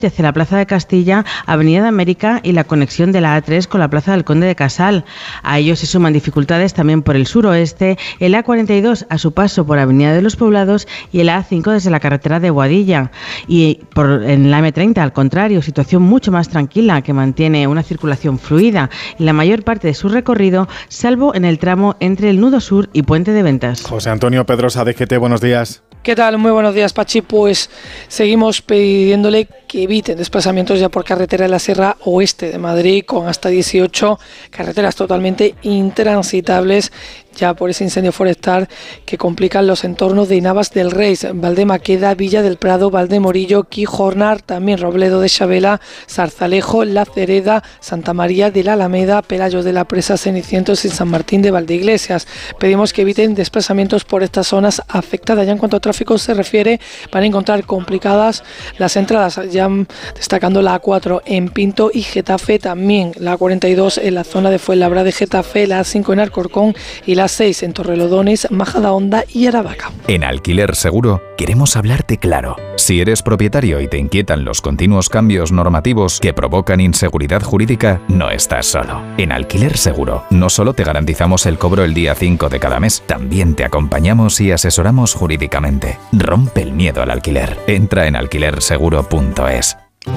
hacia la Plaza de Castilla, Avenida de América y la conexión de la A3 con la Plaza del Conde de Casal. A ello se suman dificultades también por el suroeste, el A42 a su paso por Avenida de los Poblados y el A5 desde la carretera de Boadilla. Y en la M30, al contrario, situación mucho más tranquila que mantiene una circulación fluida en la mayor parte de su recorrido, salvo en el tramo entre el Nudo Sur y Puente de Ventas. José Antonio Pedrosa, DGT, buenos días. ¿Qué tal? Muy buenos días, Pachi. Pues seguimos pidiéndole que eviten desplazamientos ya por carretera de la Sierra Oeste de Madrid, con hasta 18 carreteras totalmente intransitables ya por ese incendio forestal que complican los entornos de Navas del Reis, Valdemaqueda, Villa del Prado, Valdemorillo, Quijornar, también Robledo de Xabela, Zarzalejo, La Cereda, Santa María de la Alameda, Pelayo de la Presa, Cenicientos y San Martín de Valdeiglesias. Pedimos que eviten desplazamientos por estas zonas afectadas. Ya en cuanto a tráfico se refiere, van a encontrar complicadas las entradas, ya destacando la A4 en Pinto y Getafe, también la A42 en la zona de Fuenlabrada de Getafe, la A5 en Alcorcón y la A6 en Torrelodones, Majadahonda y Aravaca. En Alquiler Seguro queremos hablarte claro. Si eres propietario y te inquietan los continuos cambios normativos que provocan inseguridad jurídica, no estás solo. En Alquiler Seguro no solo te garantizamos el cobro el día 5 de cada mes, también te acompañamos y asesoramos jurídicamente. Rompe el miedo al alquiler. Entra en alquilerseguro.es.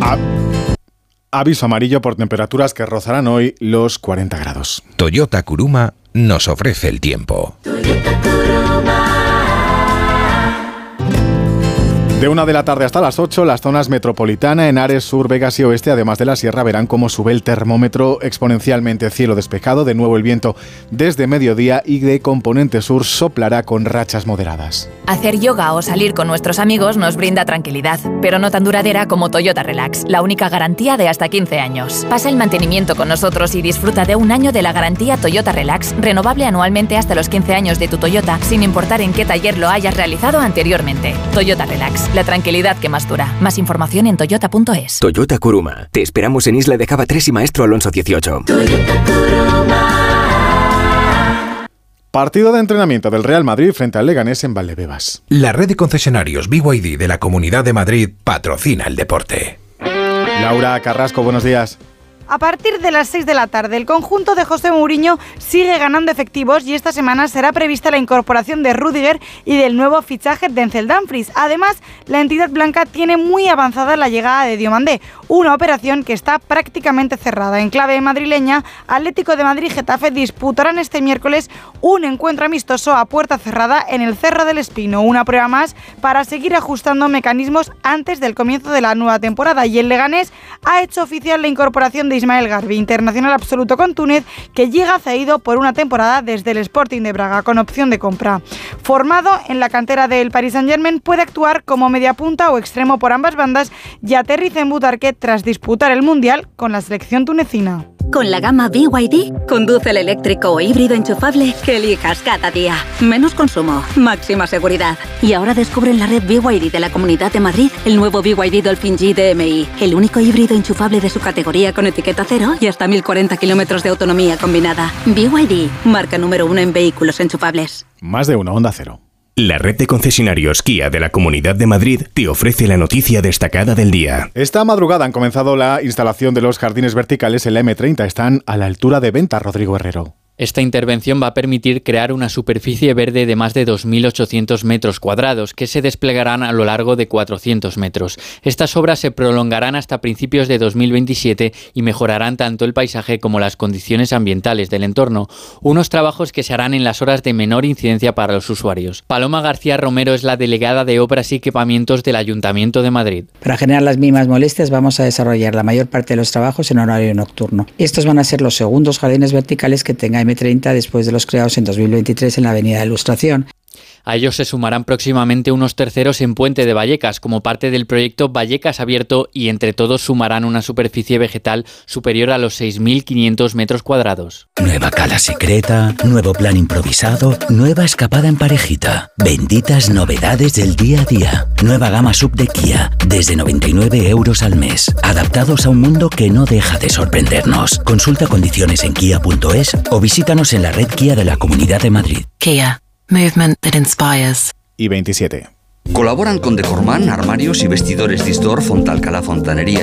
Aviso amarillo por temperaturas que rozarán hoy los 40 grados. Toyota Kuruma nos ofrece el tiempo. De 1 de la tarde hasta las 8, las zonas metropolitana, Henares, Sur, Vegas y Oeste, además de la Sierra, verán cómo sube el termómetro exponencialmente. Cielo despejado, de nuevo el viento desde mediodía y de componente sur soplará con rachas moderadas. Hacer yoga o salir con nuestros amigos nos brinda tranquilidad, pero no tan duradera como Toyota Relax, la única garantía de hasta 15 años. Pasa el mantenimiento con nosotros y disfruta de un año de la garantía Toyota Relax, renovable anualmente hasta los 15 años de tu Toyota, sin importar en qué taller lo hayas realizado anteriormente. Toyota Relax, la tranquilidad que más dura. Más información en toyota.es. Toyota Kuruma. Te esperamos en Isla de Java 3 y Maestro Alonso 18. Toyota Kuruma. Partido de entrenamiento del Real Madrid frente al Leganés en Valdebebas. La red de concesionarios BYD de la Comunidad de Madrid patrocina el deporte. Laura Carrasco, buenos días. A partir de las 6 de la tarde, el conjunto de José Mourinho sigue ganando efectivos y esta semana será prevista la incorporación de Rüdiger y del nuevo fichaje Denzel Dumfries. Además, la entidad blanca tiene muy avanzada la llegada de Diomandé, una operación que está prácticamente cerrada. En clave madrileña, Atlético de Madrid y Getafe disputarán este miércoles un encuentro amistoso a puerta cerrada en el Cerro del Espino, una prueba más para seguir ajustando mecanismos antes del comienzo de la nueva temporada. Y el Leganés ha hecho oficial la incorporación de Ismael Garbi, internacional absoluto con Túnez, que llega cedido por una temporada desde el Sporting de Braga con opción de compra. Formado en la cantera del Paris Saint-Germain, puede actuar como mediapunta o extremo por ambas bandas y aterriza en Butarque tras disputar el Mundial con la selección tunecina. Con la gama BYD, conduce el eléctrico o híbrido enchufable que elijas cada día. Menos consumo, máxima seguridad. Y ahora descubre en la red BYD de la Comunidad de Madrid el nuevo BYD Dolphin G DMI, el único híbrido enchufable de su categoría con etiqueta cero y hasta 1040 kilómetros de autonomía combinada. BYD, marca número 1 en vehículos enchufables. Más de uno, Onda Cero. La red de concesionarios Kia de la Comunidad de Madrid te ofrece la noticia destacada del día. Esta madrugada han comenzado la instalación de los jardines verticales en la M30. Están a la altura de Venta, Rodrigo Herrero. Esta intervención va a permitir crear una superficie verde de más de 2.800 metros cuadrados que se desplegarán a lo largo de 400 metros. Estas obras se prolongarán hasta principios de 2027 y mejorarán tanto el paisaje como las condiciones ambientales del entorno. Unos trabajos que se harán en las horas de menor incidencia para los usuarios. Paloma García Romero es la delegada de Obras y Equipamientos del Ayuntamiento de Madrid. Para generar las mínimas molestias vamos a desarrollar la mayor parte de los trabajos en horario nocturno. Estos van a ser los segundos jardines verticales que tenga M30 después de los creados en 2023 en la Avenida de Ilustración. A ellos se sumarán próximamente unos terceros en Puente de Vallecas, como parte del proyecto Vallecas Abierto, y entre todos sumarán una superficie vegetal superior a los 6.500 metros cuadrados. Nueva cala secreta, nuevo plan improvisado, nueva escapada en parejita. Benditas novedades del día a día. Nueva gama sub de Kia, desde 99 euros al mes. Adaptados a un mundo que no deja de sorprendernos. Consulta condiciones en kia.es o visítanos en la red Kia de la Comunidad de Madrid. Kia. Movement that inspires. Y 27. Colaboran con Decorman, Armarios y Vestidores Distor, Fontalcalá Fontanería